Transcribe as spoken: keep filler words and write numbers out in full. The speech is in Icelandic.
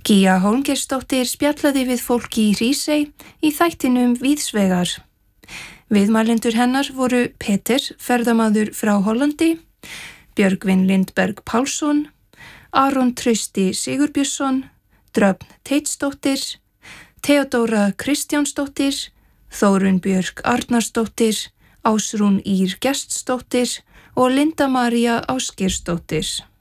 Gígja Hólmgeirsdóttir spjallaði við fólki í Hrísey í þættinum Víðsvegar. Viðmælendur hennar voru Peter, ferðamaður frá Hollandi, Björgvin Lindberg Pálsson, Aron Trausti Sigurbjörnsson, Dröfn Teitsdóttir, Theodóra Kristjánsdóttir, Þórunn Björk Arnarsdóttir, Ásrún Ýr Gestsdóttir og Linda María Ásgeirsdóttir.